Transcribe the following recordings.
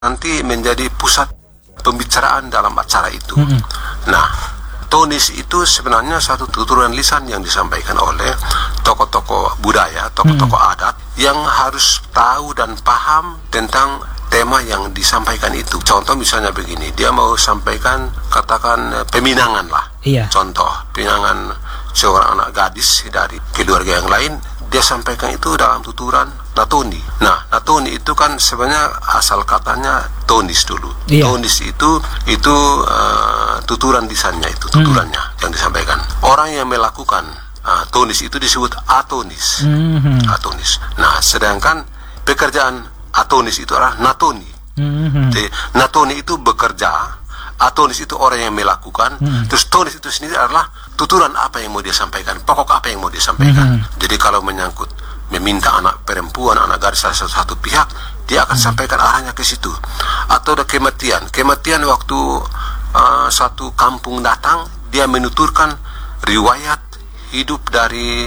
nanti menjadi pusat pembicaraan dalam acara itu. Nah, Tonis itu sebenarnya satu tuturan lisan yang disampaikan oleh tokoh-tokoh budaya, tokoh-tokoh adat yang harus tahu dan paham tentang tema yang disampaikan itu. Contoh misalnya begini, dia mau sampaikan katakan peminangan lah. Contoh, peminangan seorang anak gadis dari keluarga yang lain, dia sampaikan itu dalam tuturan Natoni. Nah, Natoni itu kan sebenarnya asal katanya tonis dulu. Tonis itu tuturan lisannya, itu tuturannya yang disampaikan. Orang yang melakukan tonis itu disebut atonis. Atonis. Nah, sedangkan pekerjaan atonis itu adalah natoni. Jadi, natoni itu bekerja, atonis itu orang yang melakukan, terus tonis itu sendiri adalah tuturan apa yang mau dia sampaikan, pokok apa yang mau dia sampaikan. Jadi kalau menyangkut meminta anak perempuan, anak gadis salah satu pihak, dia akan sampaikan arahnya ke situ. Atau ada kematian waktu satu kampung datang, dia menuturkan riwayat hidup dari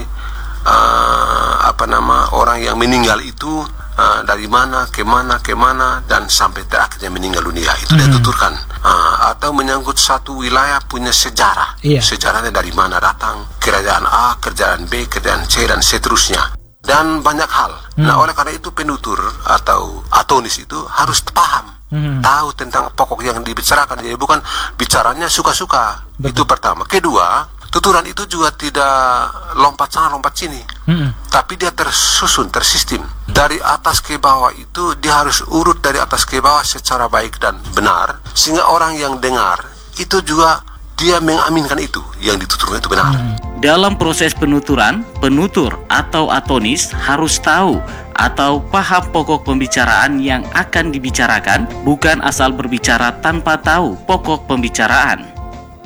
orang yang meninggal itu, dari mana ke mana dan sampai terakhirnya meninggal dunia, itu dia tuturkan. Atau menyangkut satu wilayah punya sejarah, sejarahnya dari mana datang, kerajaan A, kerajaan B, kerajaan C dan seterusnya, dan banyak hal. Nah, oleh karena itu penutur atau atonis itu harus paham, tahu tentang pokok yang dibicarakan. Jadi bukan bicaranya suka-suka. Itu pertama. Kedua, tuturan itu juga tidak lompat sana lompat sini, tapi dia tersusun, tersistem dari atas ke bawah. Itu dia harus urut dari atas ke bawah secara baik dan benar, sehingga orang yang dengar itu juga dia mengaminkan itu yang dituturkan itu benar. Dalam proses penuturan, penutur atau atonis harus tahu atau paham pokok pembicaraan yang akan dibicarakan, bukan asal berbicara tanpa tahu pokok pembicaraan.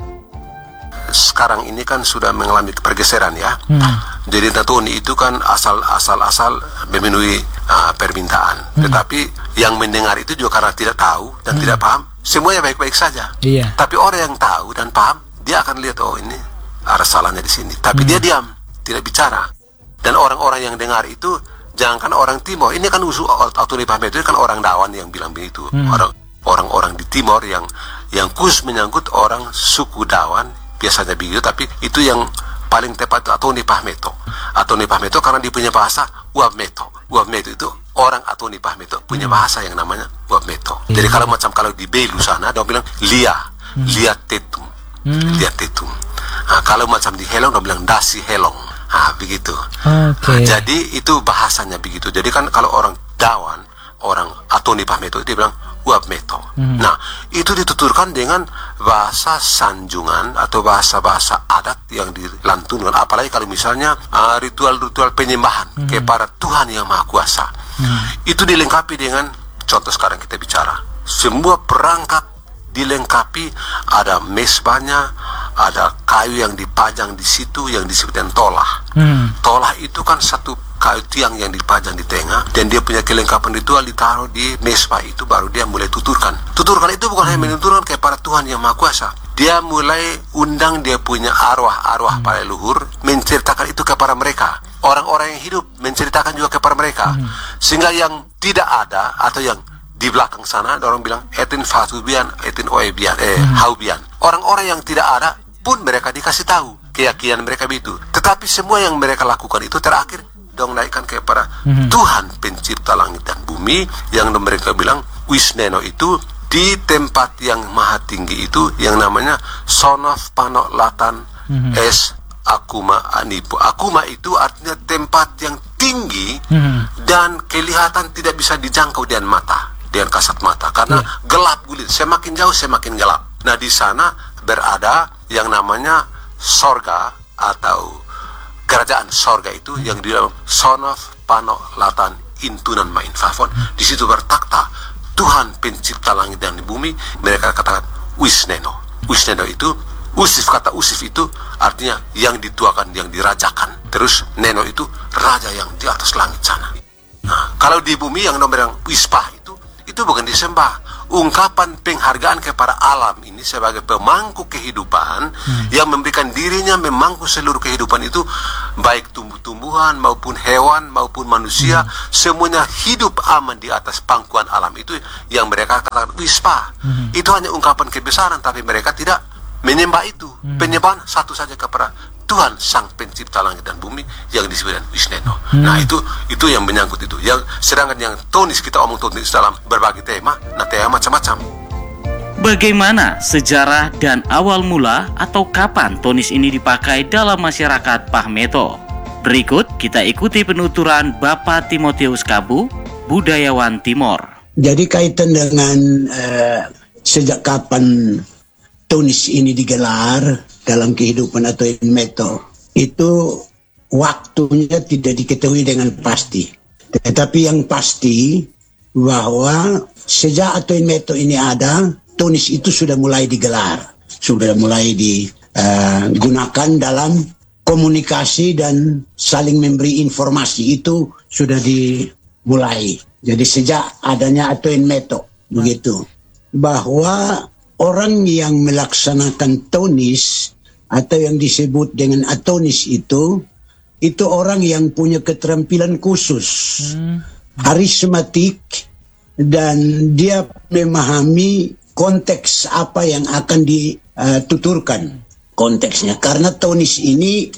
Sekarang ini kan sudah mengalami pergeseran ya. Jadi natoni itu kan asal memenuhi permintaan. Tetapi yang mendengar itu juga karena tidak tahu dan tidak paham, semuanya baik-baik saja. Tapi orang yang tahu dan paham, dia akan lihat, oh ini ada salahnya di sini. Tapi dia diam, tidak bicara. Dan orang-orang yang dengar itu, jangankan orang Timor, ini kan usul Atoni Pahmeto itu kan orang Dawan yang bilang begitu. Orang-orang di Timor yang khusus menyangkut orang suku Dawan biasanya begitu, tapi itu yang paling tepat itu Atoni Pahmeto. Atoni Pahmeto karena dia punya bahasa Uabmeto. Uabmeto itu orang Atoni Pahmeto punya bahasa yang namanya Uabmeto. Jadi kalau di Belu sana, dia bilang Lia Tetum. Nah, kalau macam di Helong, dia bilang Dasi Helong. Begitu. Jadi itu bahasanya begitu. Jadi kan kalau orang Dawan, orang Atoni Pahmeto itu dia bilang Uabmeto. Nah, itu dituturkan dengan bahasa sanjungan atau bahasa-bahasa adat yang dilantunkan. Apalagi kalau misalnya ritual-ritual penyembahan kepada Tuhan yang Maha Kuasa. Itu dilengkapi dengan, contoh sekarang kita bicara, semua perangkat dilengkapi, ada mesbahnya, ada kayu yang dipajang di situ yang disebut dengan tolah. Tolah itu kan satu kayu tiang yang dipajang di tengah, dan dia punya kelengkapan ritual ditaruh di mesbah itu, baru dia mulai tuturkan. Tuturkan itu bukan hanya menuturkan kepada Tuhan yang Maha Kuasa, dia mulai undang dia punya arwah-arwah para leluhur, menceritakan itu kepada mereka. Orang-orang yang hidup menceritakan juga kepada mereka, sehingga yang tidak ada atau yang di belakang sana orang bilang etin fatubian, etin oebian, haubian. Orang-orang yang tidak ada pun mereka dikasih tahu keyakinan mereka begitu. Tetapi semua yang mereka lakukan itu terakhir dong naikkan kepada Tuhan pencipta langit dan bumi, yang mereka bilang Wisneno itu di tempat yang maha tinggi itu yang namanya Sonof Panok Latan Es Akuma Anipu. Akuma itu artinya tempat yang tinggi dan kelihatan tidak bisa dijangkau dengan mata, dengan kasat mata, karena gelap gulit, semakin jauh semakin gelap. Nah, di sana berada yang namanya sorga atau kerajaan sorga itu yang di dalam Sonof Panok Latan Intunan Main Fafon. Di situ bertakhta Tuhan pencipta langit dan bumi. Mereka katakan Wisneno. Wisneno itu Usif, kata Usif itu artinya yang dituakan, yang dirajakan. Terus Neno itu raja yang di atas langit sana. Nah, kalau di bumi yang nomor yang Wispah itu itu bukan disembah. Ungkapan penghargaan kepada alam ini sebagai pemangku kehidupan yang memberikan dirinya memangku seluruh kehidupan itu, baik tumbuh-tumbuhan maupun hewan maupun manusia, semuanya hidup aman di atas pangkuan alam itu yang mereka katakan wispa. Itu hanya ungkapan kebesaran, tapi mereka tidak menyembah itu. Penyembahan satu saja kepada Tuhan Sang Pencipta langit dan bumi yang disebut dengan Wisneno. Nah itu yang menyangkut itu. Yang sedangkan yang tonis, kita omong tonis dalam berbagai tema, nah tema macam-macam. Bagaimana sejarah dan awal mula atau kapan tonis ini dipakai dalam masyarakat Pahmeto? Berikut kita ikuti penuturan Bapak Timotius Kabu, budayawan Timor. Jadi kaitan dengan sejak kapan tonis ini digelar dalam kehidupan atau Meto, itu waktunya tidak diketahui dengan pasti. Tetapi yang pasti bahwa sejak atau Meto ini ada, tonis itu sudah mulai digelar, sudah mulai digunakan dalam komunikasi dan saling memberi informasi, itu sudah dimulai. Jadi sejak adanya atau Meto begitu, bahwa orang yang melaksanakan tonis atau yang disebut dengan atonis itu orang yang punya keterampilan khusus, harismatik, dan dia memahami konteks apa yang akan dituturkan konteksnya. Karena tonis ini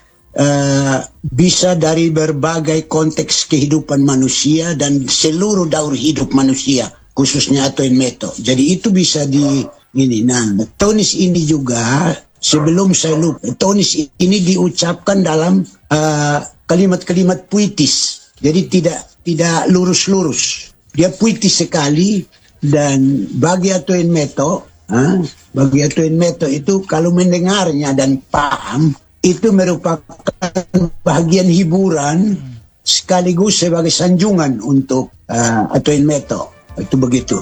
bisa dari berbagai konteks kehidupan manusia dan seluruh daur hidup manusia, khususnya atau Meto. Jadi itu bisa Nah, tonis ini juga, sebelum saya lupa, tonis ini diucapkan dalam kalimat-kalimat puitis. Jadi tidak lurus-lurus. Dia puitis sekali, dan bagi Atoin Meto itu kalau mendengarnya dan paham, itu merupakan bagian hiburan sekaligus sebagai sanjungan untuk Atoin Meto. Itu begitu.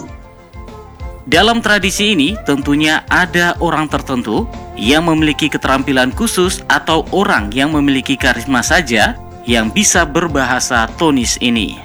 Dalam tradisi ini tentunya ada orang tertentu yang memiliki keterampilan khusus atau orang yang memiliki karisma saja yang bisa berbahasa tonis ini.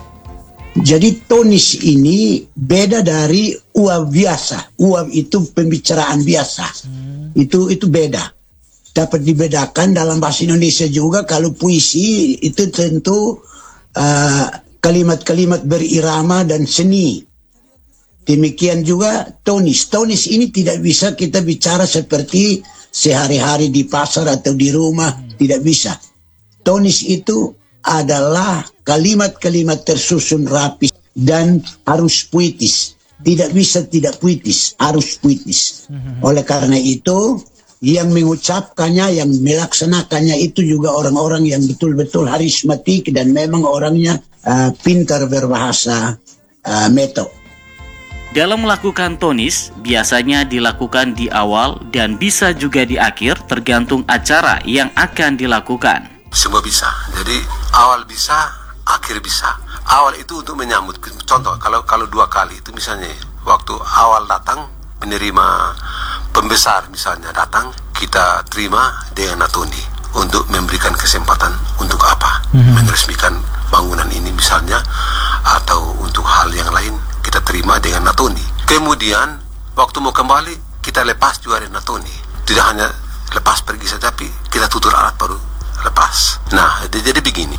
Jadi tonis ini beda dari uap biasa. Uap itu pembicaraan biasa. Itu beda. Dapat dibedakan dalam bahasa Indonesia juga. Kalau puisi itu tentu kalimat-kalimat berirama dan seni. Demikian juga tonis. Tonis ini tidak bisa kita bicara seperti sehari-hari di pasar atau di rumah. Tidak bisa. Tonis itu adalah kalimat-kalimat tersusun rapi dan harus puitis. Tidak bisa tidak puitis, harus puitis. Oleh karena itu, yang mengucapkannya, yang melaksanakannya itu juga orang-orang yang betul-betul harismatik dan memang orangnya pintar berbahasa Meto. Dalam melakukan tonis, biasanya dilakukan di awal dan bisa juga di akhir, tergantung acara yang akan dilakukan. Semua bisa. Jadi awal bisa, akhir bisa. Awal itu untuk menyambut. Contoh, kalau 2 kali itu misalnya waktu awal datang penerima pembesar misalnya datang, kita terima dengan natoni untuk memberikan kesempatan untuk apa? Meresmikan bangunan ini misalnya, atau untuk hal yang lain kita terima dengan natoni. Kemudian waktu mau kembali kita lepas juga dengan natoni. Tidak hanya lepas pergi saja, tapi kita tutur alat baru lepas. Nah, jadi begini.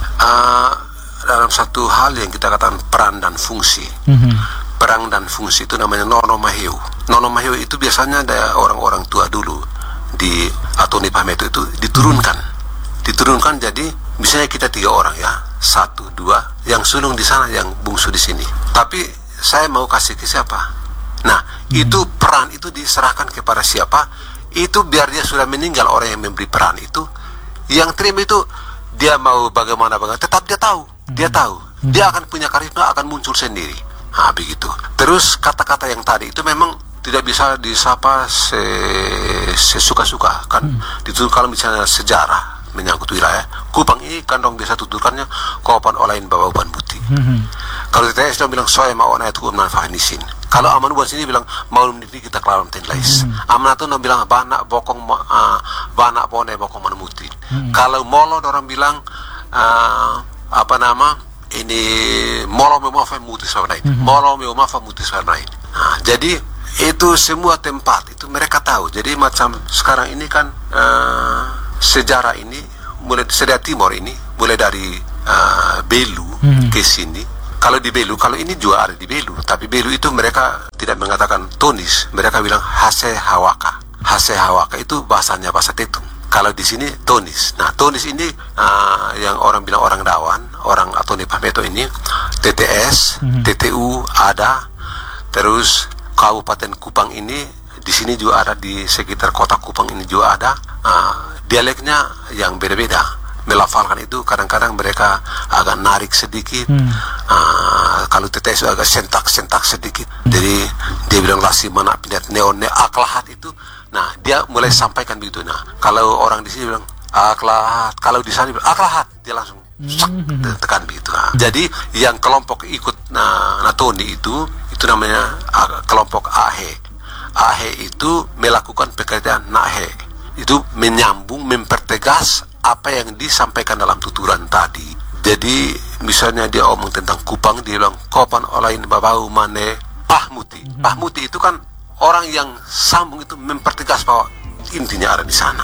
Dalam satu hal yang kita katakan peran dan fungsi. Peran dan fungsi itu namanya nono maheu. Nono maheu itu biasanya ada orang-orang tua dulu di Atoni Pahmeto itu diturunkan jadi misalnya kita 3 orang ya, 1, 2, yang sulung di sana, yang bungsu di sini. Tapi saya mau kasih ke siapa? Nah, itu peran itu diserahkan kepada siapa? Itu biar dia sudah meninggal orang yang memberi peran itu, yang terima itu dia mau bagaimana, tetap dia tahu, dia akan punya karisma, akan muncul sendiri. Nah, begitu. Terus kata-kata yang tadi itu memang tidak bisa disapa sesuka-suka kan. Itu kalau misalnya sejarah menyangkut wilayah, Kupang ini kan dong biasa tuturkannya kopan olain bawa uban putih. Kalau kita sudah bilang soya mau naik tuh manfaatnisin. Kalau aman buat sini bilang mau ini kita kelar tenlais. Aman itu bilang bana bokong bana pone bokong manutin. Kalau molo orang bilang ini molo memafa mutis warnain, molo memafa mutis warnain. Nah, jadi itu semua tempat itu mereka tahu. Jadi macam sekarang ini kan sejarah ini mulai sejarah Timor ini mulai dari Belu ke sini. Kalau di Belu, kalau ini juga ada di Belu, tapi Belu itu mereka tidak mengatakan Tonis, mereka bilang Hase Hawaka. Hase Hawaka itu bahasanya bahasa Tetum. Kalau di sini Tonis. Nah, Tonis ini yang orang bilang orang Dawan, orang Atoni Pahmeto ini, TTS, TTU ada, terus Kabupaten Kupang ini di sini juga ada, di sekitar kota Kupang ini juga ada. Dialeknya yang beda-beda. Melafalkan itu kadang-kadang mereka agak narik sedikit. Kalau TTS agak sentak-sentak sedikit. Jadi dia bilang lasi mana pinat neon aklahat itu. Nah, dia mulai sampaikan begitu. Nah, kalau orang di sini bilang aklahat, kalau di sana bilang aklahat, dia langsung tekan begitu. Nah, jadi yang kelompok ikut Natoni itu namanya kelompok Ahe. Ahe itu melakukan pekerjaan Nahe. Itu menyambung, mempertegas apa yang disampaikan dalam tuturan tadi. Jadi misalnya dia omong tentang Kupang, dia bilang Kopan olain babau mane Pahmuti. Pahmuti itu kan orang yang sambung, itu mempertegas bahwa intinya ada di sana.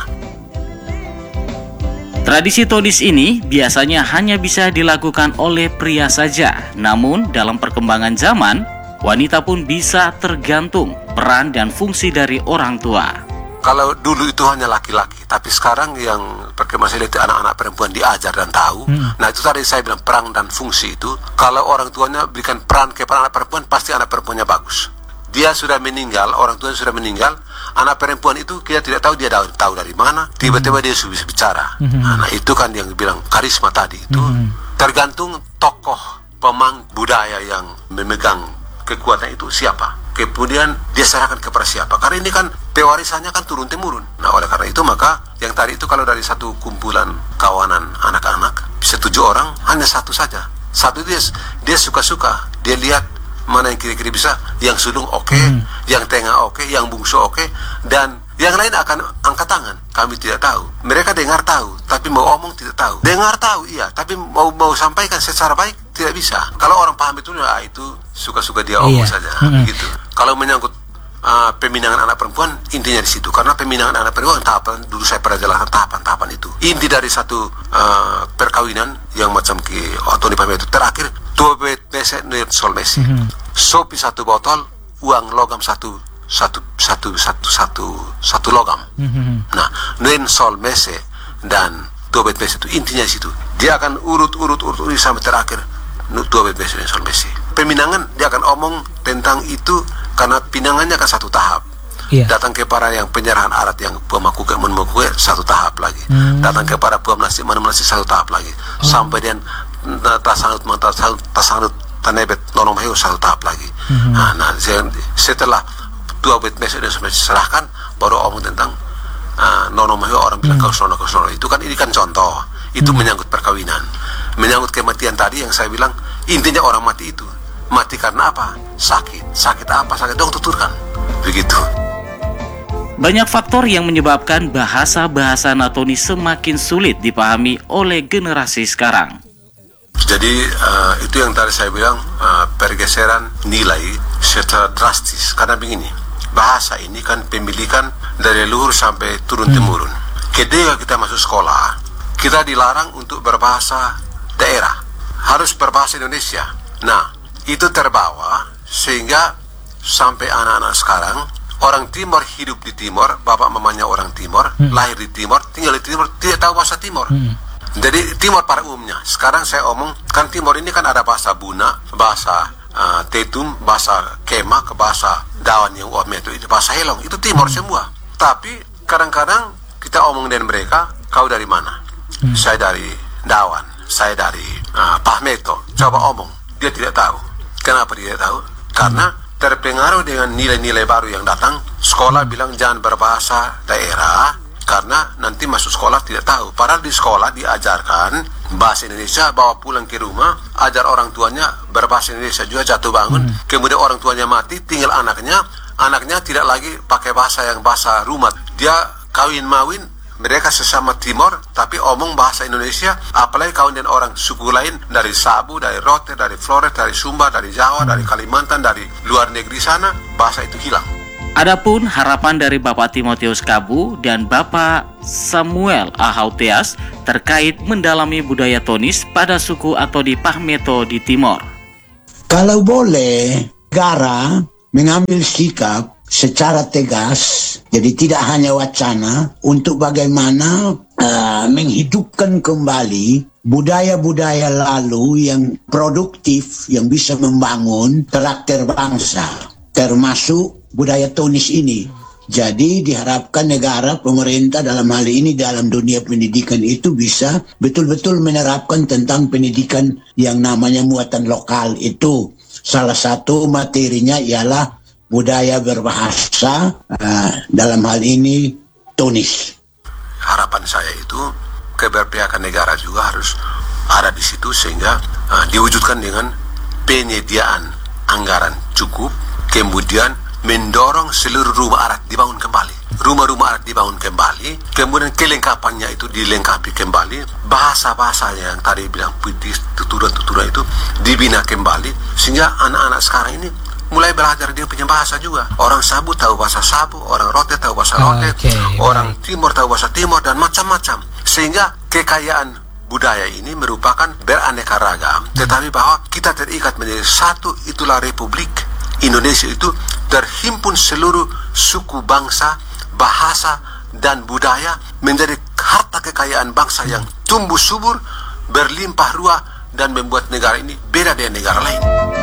Tradisi Tonis ini biasanya hanya bisa dilakukan oleh pria saja. Namun dalam perkembangan zaman, wanita pun bisa tergantung peran dan fungsi dari orang tua. Kalau dulu itu hanya laki-laki, tapi sekarang yang perkembangan itu anak-anak perempuan diajar dan tahu. Nah, itu tadi saya bilang peran dan fungsi itu. Kalau orang tuanya berikan peran kepada anak perempuan, pasti anak perempuannya bagus. Dia sudah meninggal, orang tuanya sudah meninggal, anak perempuan itu kita tidak tahu dia tahu dari mana, tiba-tiba dia sudah bisa bicara. Nah, itu kan yang bilang karisma tadi itu. Tergantung tokoh pemangku budaya yang memegang kekuatan itu siapa. Kemudian dia serahkan kepada siapa. Karena ini kan pewarisannya kan turun-temurun. Nah, oleh karena itu maka yang tadi itu kalau dari satu kumpulan kawanan anak-anak bisa 7 orang, hanya satu saja. Satu dia suka-suka. Dia lihat mana yang kira-kira bisa. Yang sulung oke, yang tengah oke, yang bungsu oke, dan yang lain akan angkat tangan. Kami tidak tahu. Mereka dengar tahu, tapi mau omong tidak tahu. Dengar tahu iya, tapi mau sampaikan secara baik tidak bisa. Kalau orang paham itu, itu suka-suka dia omong saja, gitu. Kalau menyangkut peminangan anak perempuan, intinya di situ. Karena peminangan anak perempuan tahapan, dulu saya pernah jelaskan tahapan-tahapan itu. Inti dari satu perkawinan yang macam ke Atoni Pahmeto itu terakhir 2 bese nuir solmesi. Sopi 1 botol, uang logam satu logam. Nah, nuin solmese dan 2 bese itu intinya di situ. Dia akan urut sampai terakhir 2 bese nuin solmese. Peminangan dia akan omong tentang itu karena pinangannya kan 1 tahap. Datang kepada yang penyerahan alat yang pemaku satu tahap lagi. Datang kepada pemnasi menasi 1 tahap lagi. Sampai dia tasanut tanebet nonom heu 1 tahap lagi. Nah, setelah 2 bet mesej dan serahkan, baru omong tentang nonom heu, orang bilang kausono. Itu kan, ini kan contoh. Itu menyangkut perkawinan, menyangkut kematian tadi yang saya bilang. Intinya orang mati itu mati karena apa? Sakit apa? Sakit dong tuturkan. Begitu. Banyak faktor yang menyebabkan bahasa-bahasa Natoni semakin sulit dipahami oleh generasi sekarang. Jadi itu yang tadi saya bilang, pergeseran nilai secara drastis. Karena begini, bahasa ini kan pemilikan dari leluhur sampai turun-temurun. Ketika kita masuk sekolah, kita dilarang untuk berbahasa daerah, harus berbahasa Indonesia. Nah, itu terbawa sehingga sampai anak-anak sekarang, orang Timor hidup di Timor, bapak mamanya orang Timor, lahir di Timor, tinggal di Timor, tidak tahu bahasa Timor. Jadi Timor pada umumnya. Sekarang saya omong, kan Timor ini kan ada bahasa Buna, bahasa Tetum, bahasa Kemak, bahasa Dawan yang itu bahasa Helong, itu Timor semua. Tapi kadang-kadang kita omong dengan mereka, kau dari mana? Saya dari Dawan, saya dari Pahmeto. Coba omong, dia tidak tahu. Kenapa dia tidak tahu? Karena terpengaruh dengan nilai-nilai baru yang datang. Sekolah bilang jangan berbahasa daerah karena nanti masuk sekolah tidak tahu. Padahal di sekolah diajarkan bahasa Indonesia, bawa pulang ke rumah, ajar orang tuanya berbahasa Indonesia juga, jatuh bangun. Kemudian orang tuanya mati, tinggal anaknya tidak lagi pakai bahasa yang bahasa rumah. Dia kawin mawin mereka sesama Timor tapi omong bahasa Indonesia, apalagi kawan dengan orang suku lain dari Sabu, dari Rote, dari Flores, dari Sumba, dari Jawa, dari Kalimantan, dari luar negeri sana, bahasa itu hilang. Adapun harapan dari Bapak Timotius Kabu dan Bapak Samuel Ahauteas terkait mendalami budaya Tonis pada suku Atoni Pahmeto di Timor. Kalau boleh, negara mengambil sikap secara tegas, jadi tidak hanya wacana, untuk bagaimana menghidupkan kembali budaya-budaya lalu yang produktif, yang bisa membangun karakter bangsa, termasuk budaya Tonis ini. Jadi diharapkan negara, pemerintah dalam hal ini dalam dunia pendidikan itu bisa betul-betul menerapkan tentang pendidikan yang namanya muatan lokal itu. Salah satu materinya ialah budaya berbahasa, dalam hal ini Tonis. Harapan saya itu keberpihakan negara juga harus ada di situ sehingga diwujudkan dengan penyediaan anggaran cukup, kemudian mendorong seluruh rumah adat dibangun kembali. Rumah-rumah adat dibangun kembali, kemudian kelengkapannya itu dilengkapi kembali, bahasa-bahasa yang tadi bilang putih, tutura-tutura itu dibina kembali, sehingga anak-anak sekarang ini mulai belajar dia punya bahasa juga. Orang Sabu tahu bahasa Sabu, orang Rote tahu bahasa Rote, orang Timor tahu bahasa Timor, dan macam-macam. Sehingga kekayaan budaya ini merupakan beraneka ragam, tetapi bahwa kita terikat menjadi satu, itulah Republik Indonesia itu terhimpun seluruh suku bangsa, bahasa, dan budaya menjadi harta kekayaan bangsa yang tumbuh subur, berlimpah ruah, dan membuat negara ini beda dengan negara lain.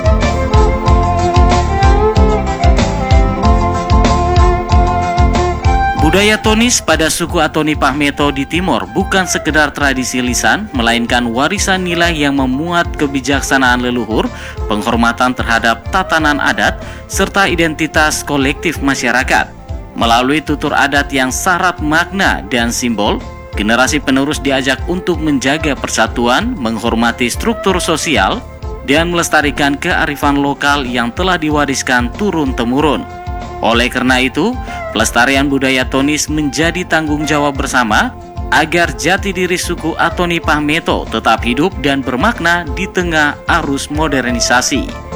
Budaya Tonis pada suku Atoni Pahmeto di Timor bukan sekedar tradisi lisan, melainkan warisan nilai yang memuat kebijaksanaan leluhur, penghormatan terhadap tatanan adat, serta identitas kolektif masyarakat. Melalui tutur adat yang syarat makna dan simbol, generasi penerus diajak untuk menjaga persatuan, menghormati struktur sosial, dan melestarikan kearifan lokal yang telah diwariskan turun-temurun. Oleh karena itu, pelestarian budaya Tonis menjadi tanggung jawab bersama agar jati diri suku Atoni Pahmeto tetap hidup dan bermakna di tengah arus modernisasi.